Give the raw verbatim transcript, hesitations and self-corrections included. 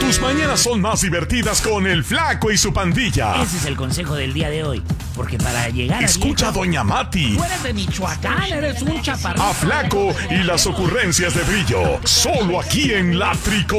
Tus mañanas son más divertidas con el Flaco y su pandilla. Ese es el consejo del día de hoy. Porque para llegar a Escucha a viejo, Doña Mati. tú eres de Michoacán, eres un chaparrito. A Flaco y las ocurrencias de Brillo. Solo aquí en La Trico.